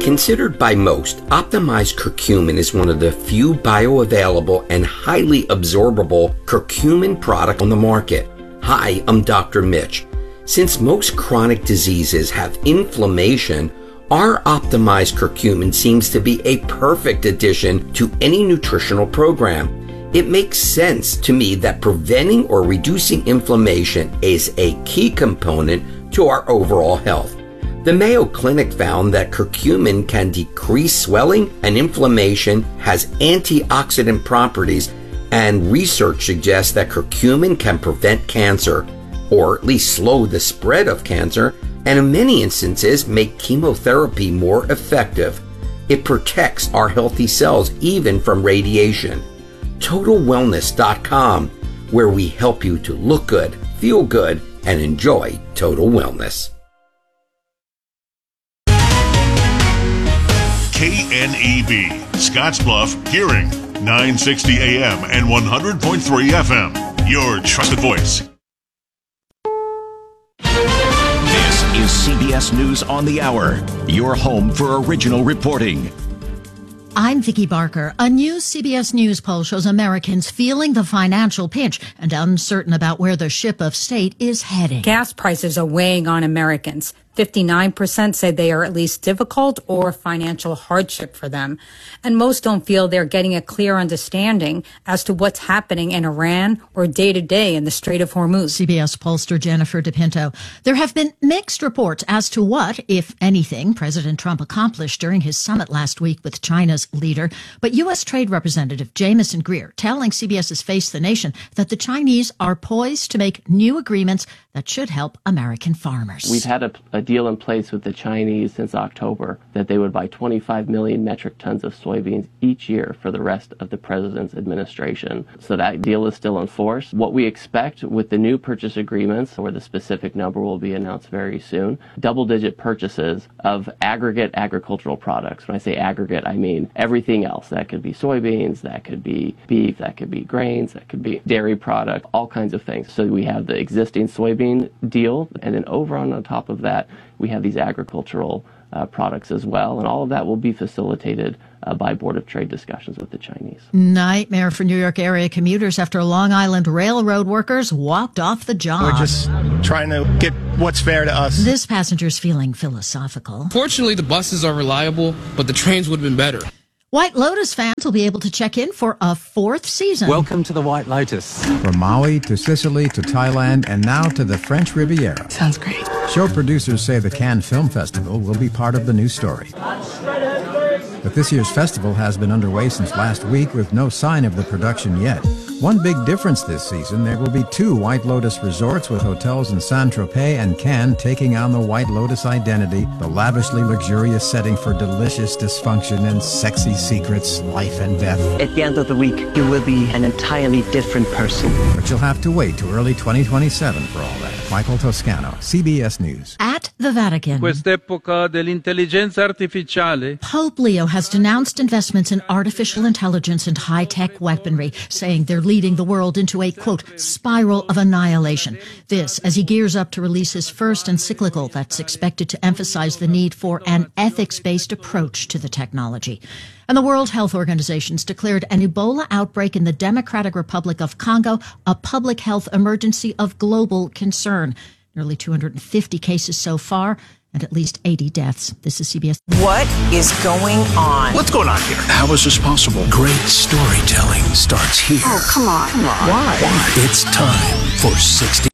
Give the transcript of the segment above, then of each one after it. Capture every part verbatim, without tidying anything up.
Considered by most, optimized curcumin is one of the few bioavailable and highly absorbable curcumin products on the market. Hi, I'm Doctor Mitch. Since most chronic diseases have inflammation, our optimized curcumin seems to be a perfect addition to any nutritional program. It makes sense to me that preventing or reducing inflammation is a key component to our overall health. The Mayo Clinic found that curcumin can decrease swelling and inflammation, has antioxidant properties, and research suggests that curcumin can prevent cancer, or at least slow the spread of cancer, and in many instances make chemotherapy more effective. It protects our healthy cells even from radiation. Total Wellness dot com, where we help you to look good, feel good, and enjoy total wellness. K N E B, Scottsbluff, Hearing, nine sixty A M and one hundred point three F M. Your trusted voice. This is C B S News on the Hour, your home for original reporting. I'm Vicki Barker. A new C B S News poll shows Americans feeling the financial pinch and uncertain about where the ship of state is heading. Gas prices are weighing on Americans. fifty-nine percent say they are at least difficult or financial hardship for them. And most don't feel they're getting a clear understanding as to what's happening in Iran or day to day in the Strait of Hormuz. C B S pollster Jennifer DePinto. There have been mixed reports as to what, if anything, President Trump accomplished during his summit last week with China's leader. But U S. Trade Representative Jamieson Greer telling CBS's Face the Nation that the Chinese are poised to make new agreements that should help American farmers. We've had a, a deal in place with the Chinese since October that they would buy twenty-five million metric tons of soybeans each year for the rest of the president's administration. So that deal is still in force. What we expect with the new purchase agreements, where the specific number will be announced very soon, double-digit purchases of aggregate agricultural products. When I say aggregate, I mean everything else. That could be soybeans, that could be beef, that could be grains, that could be dairy product, all kinds of things. So we have the existing soybean deal, and then over on, on top of that, we have these agricultural uh, products as well, and all of that will be facilitated uh, by Board of Trade discussions with the Chinese. Nightmare for New York area commuters after Long Island Railroad workers walked off the job. We're just trying to get what's fair to us. This passenger's feeling philosophical. Fortunately, the buses are reliable, but the trains would have been better. White Lotus fans will be able to check in for a fourth season. Welcome to the White Lotus. From Maui to Sicily to Thailand and now to the French Riviera. Sounds great. Show producers say the Cannes Film Festival will be part of the new story. But this year's festival has been underway since last week with no sign of the production yet. One big difference this season, there will be two White Lotus resorts with hotels in Saint-Tropez and Cannes taking on the White Lotus identity, the lavishly luxurious setting for delicious dysfunction and sexy secrets, life and death. At the end of the week, you will be an entirely different person. But you'll have to wait to early twenty twenty-seven for all that. Michael Toscano, C B S News. At the Vatican, quest'epoca dell'intelligenza artificiale, Pope Leo has denounced investments in artificial intelligence and high-tech weaponry, saying they're leading the world into a, quote, spiral of annihilation. This as he gears up to release his first encyclical that's expected to emphasize the need for an ethics-based approach to the technology. And the World Health Organization's declared an Ebola outbreak in the Democratic Republic of Congo a public health emergency of global concern. Nearly two hundred fifty cases so far, and at least eighty deaths. This is C B S. What is going on? What's going on here? How is this possible? Great storytelling starts here. Oh, come on. Come on. Why? Why? It's time for sixty.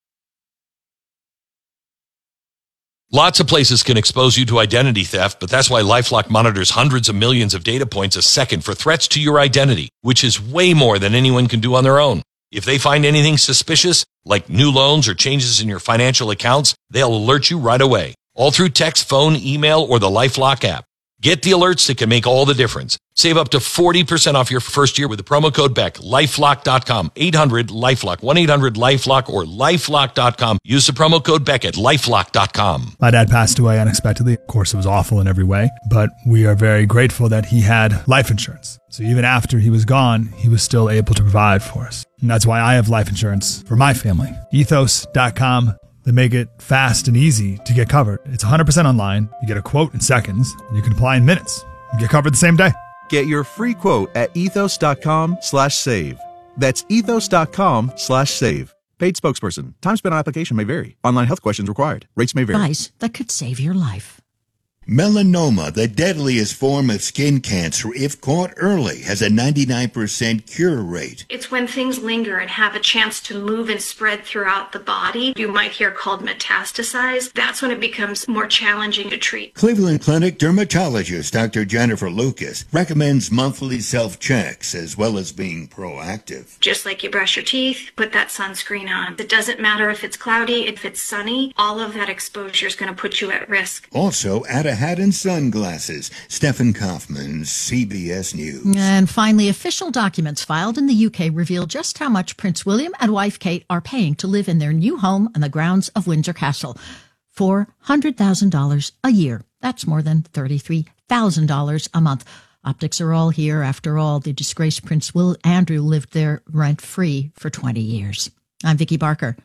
Lots of places can expose you to identity theft, but that's why LifeLock monitors hundreds of millions of data points a second for threats to your identity, which is way more than anyone can do on their own. If they find anything suspicious, like new loans or changes in your financial accounts, they'll alert you right away, all through text, phone, email, or the LifeLock app. Get the alerts that can make all the difference. Save up to forty percent off your first year with the promo code Beck. LifeLock dot com, eight hundred LifeLock, one eight hundred LifeLock, or LifeLock dot com. Use the promo code Beck at LifeLock dot com. My dad passed away unexpectedly. Of course, it was awful in every way, but we are very grateful that he had life insurance. So even after he was gone, he was still able to provide for us. And that's why I have life insurance for my family. Ethos dot com. They make it fast and easy to get covered. It's one hundred percent online. You get a quote in seconds, and you can apply in minutes. You get covered the same day. Get your free quote at ethos.com slash save. That's ethos.com slash save. Paid spokesperson. Time spent on application may vary. Online health questions required. Rates may vary. Advice that could save your life. Melanoma, the deadliest form of skin cancer, if caught early, has a ninety-nine percent cure rate. It's when things linger and have a chance to move and spread throughout the body. You might hear called metastasize. That's when it becomes more challenging to treat. Cleveland Clinic dermatologist Doctor Jennifer Lucas recommends monthly self-checks as well as being proactive. Just like you brush your teeth, put that sunscreen on. It doesn't matter if it's cloudy, if it's sunny, all of that exposure is going to put you at risk. Also, add a hat and sunglasses. Stephen Kaufman, C B S News. And finally, official documents filed in the U K reveal just how much Prince William and wife Kate are paying to live in their new home on the grounds of Windsor Castle. four hundred thousand dollars a year. That's more than thirty-three thousand dollars a month. Optics are all here. After all, the disgraced Prince Will Andrew lived there rent-free for twenty years. I'm Vicki Barker.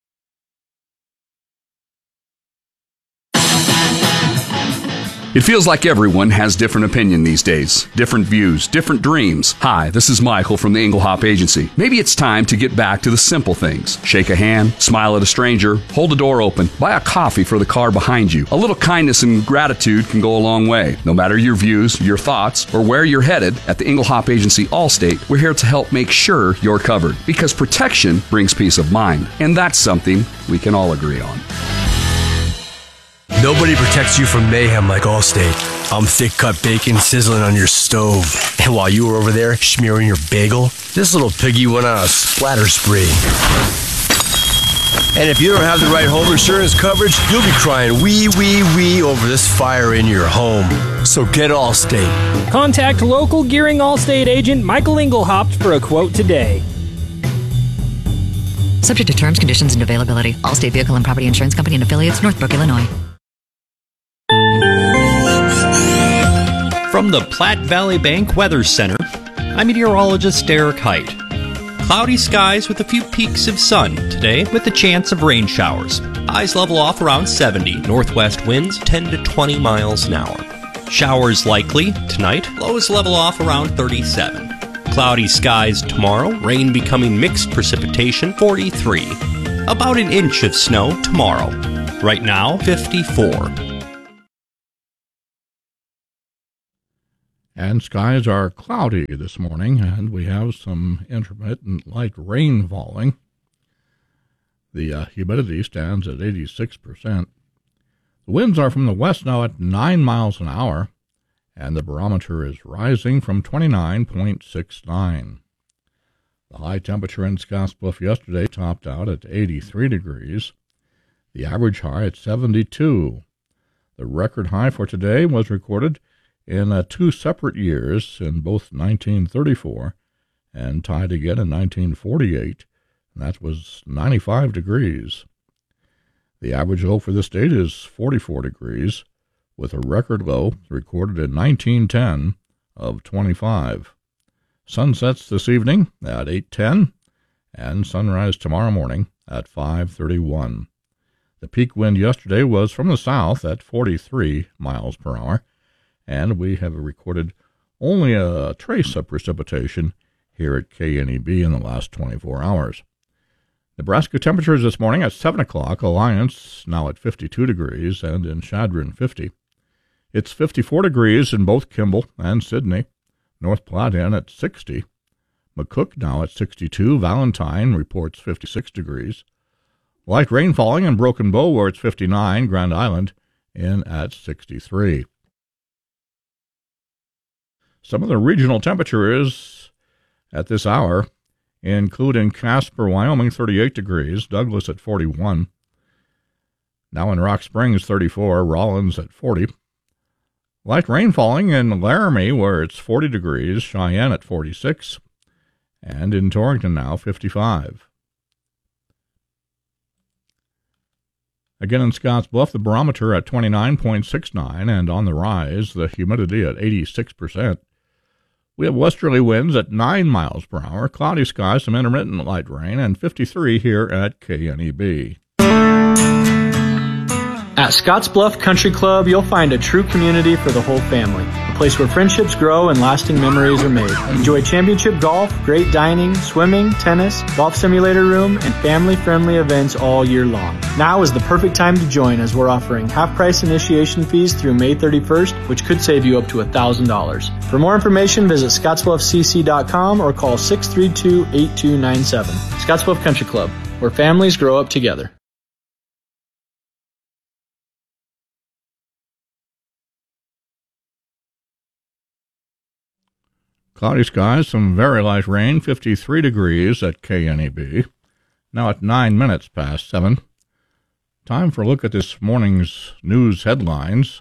It feels like everyone has different opinion these days, different views, different dreams. Hi, this is Michael from the Englehop Agency. Maybe it's time to get back to the simple things. Shake a hand, smile at a stranger, hold a door open, buy a coffee for the car behind you. A little kindness and gratitude can go a long way. No matter your views, your thoughts, or where you're headed, at the Englehop Agency Allstate, we're here to help make sure you're covered. Because protection brings peace of mind. And that's something we can all agree on. Nobody protects you from mayhem like Allstate. I'm thick-cut bacon sizzling on your stove. And while you were over there smearing your bagel, this little piggy went on a splatter spree. And if you don't have the right home insurance coverage, you'll be crying wee, wee, wee over this fire in your home. So get Allstate. Contact local Gearing Allstate agent Michael Engelhaupt for a quote today. Subject to terms, conditions, and availability. Allstate Vehicle and Property Insurance Company and Affiliates, Northbrook, Illinois. From the Platte Valley Bank Weather Center, I'm meteorologist Derek Height. Cloudy skies with a few peaks of sun today with a chance of rain showers. Highs level off around seventy, northwest winds ten to twenty miles an hour. Showers likely tonight, lows level off around thirty-seven. Cloudy skies tomorrow, rain becoming mixed precipitation forty-three. About an inch of snow tomorrow. Right now, fifty-four. And skies are cloudy this morning, and we have some intermittent light rain falling. The uh, humidity stands at eighty-six percent. The winds are from the west now at nine miles an hour, and the barometer is rising from twenty-nine point six nine. The high temperature in Scottsbluff yesterday topped out at eighty-three degrees. The average high at seventy-two. The record high for today was recorded in uh, two separate years, in both nineteen thirty-four and tied again in nineteen forty-eight, and that was ninety-five degrees. The average low for this date is forty-four degrees, with a record low recorded in nineteen ten of twenty-five. Sunsets this evening at eight ten, and sunrise tomorrow morning at five thirty-one. The peak wind yesterday was from the south at forty-three miles per hour, and we have recorded only a trace of precipitation here at K N E B in the last twenty-four hours. Nebraska temperatures this morning at seven o'clock, Alliance now at fifty-two degrees, and in Chadron fifty. It's fifty-four degrees in both Kimball and Sidney. North Platte in at sixty. McCook now at sixty-two. Valentine reports fifty-six degrees. Light rain falling in Broken Bow where it's fifty-nine. Grand Island in at sixty-three. Some of the regional temperatures at this hour include in Casper, Wyoming, thirty-eight degrees, Douglas at forty-one, now in Rock Springs, thirty-four, Rollins at forty. Light rain falling in Laramie, where it's forty degrees, Cheyenne at forty-six, and in Torrington now, fifty-five. Again in Scottsbluff, the barometer at twenty-nine point six nine, and on the rise, the humidity at eighty-six percent. We have westerly winds at nine miles per hour, cloudy skies, some intermittent light rain, and fifty-three here at K N E B. At Scottsbluff Country Club, you'll find a true community for the whole family. A place where friendships grow and lasting memories are made. Enjoy championship golf, great dining, swimming, tennis, golf simulator room, and family-friendly events all year long. Now is the perfect time to join as we're offering half-price initiation fees through May thirty-first, which could save you up to one thousand dollars. For more information, visit scottsbluff c c dot com or call six three two, eight two nine seven. Scottsbluff Country Club, where families grow up together. Cloudy skies, some very light rain, fifty-three degrees at K N E B. Now at nine minutes past seven. Time for a look at this morning's news headlines.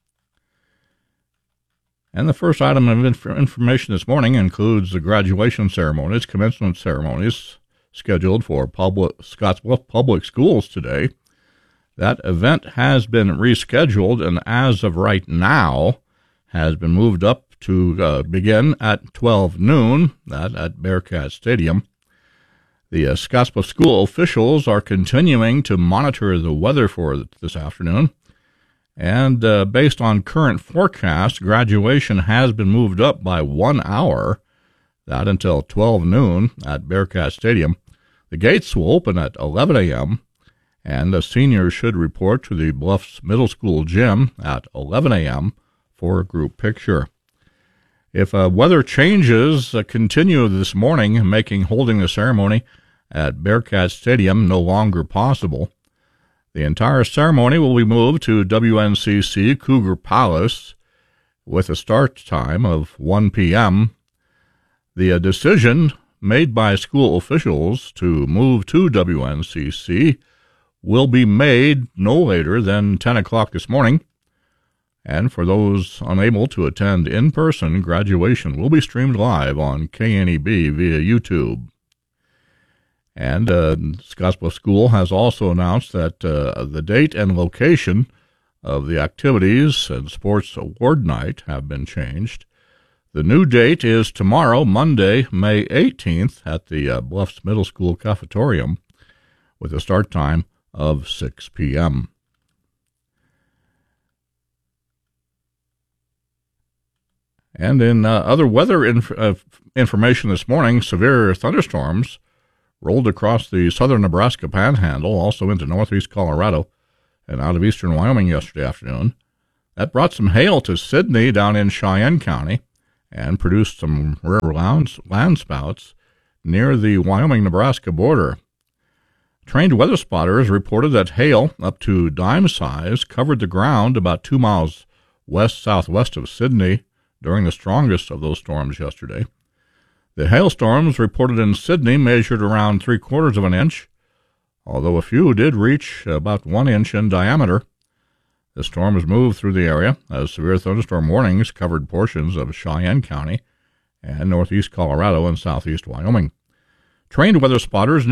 And the first item of inf- information this morning includes the graduation ceremonies, commencement ceremonies scheduled for public, Scottsbluff Public Schools today. That event has been rescheduled and as of right now has been moved up to uh, begin at twelve noon, that at Bearcat Stadium. The uh, Scottsbluff school officials are continuing to monitor the weather for this afternoon, and uh, based on current forecast, graduation has been moved up by one hour, that until twelve noon at Bearcat Stadium. The gates will open at eleven a.m., and the seniors should report to the Bluffs Middle School gym at eleven a.m. for a group picture. If uh, weather changes uh, continue this morning, making holding the ceremony at Bearcat Stadium no longer possible, the entire ceremony will be moved to W N C C Cougar Palace with a start time of one p.m. The uh, decision made by school officials to move to W N C C will be made no later than ten o'clock this morning. And for those unable to attend in person, graduation will be streamed live on K N E B via YouTube. And uh, Scottsbluff School has also announced that uh, the date and location of the activities and sports award night have been changed. The new date is tomorrow, Monday, May eighteenth, at the uh, Bluffs Middle School Cafetorium, with a start time of six p.m. And in uh, other weather inf- uh, information this morning, severe thunderstorms rolled across the southern Nebraska panhandle, also into northeast Colorado and out of eastern Wyoming yesterday afternoon. That brought some hail to Sidney down in Cheyenne County and produced some rare land, land spouts near the Wyoming-Nebraska border. Trained weather spotters reported that hail up to dime size covered the ground about two miles west-southwest of Sidney during the strongest of those storms yesterday. The hailstorms reported in Sidney measured around three-quarters of an inch, although a few did reach about one inch in diameter. The storms moved through the area as severe thunderstorm warnings covered portions of Cheyenne County and northeast Colorado and southeast Wyoming. Trained weather spotters